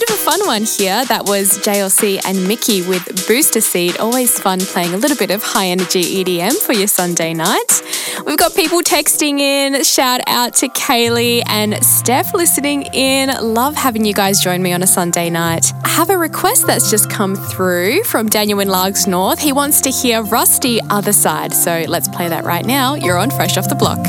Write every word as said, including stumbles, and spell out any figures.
of a fun one here. That was J L C and Mickey with Booster Seed. Always fun playing a little bit of high energy E D M for your Sunday night. We've got people texting in. Shout out to Kaylee and Steph listening in. Love having you guys join me on a Sunday night. I have a request that's just come through from Daniel in Largs North. He wants to hear Rusty Other Side. So let's play that right now. You're on Fresh Off the Block.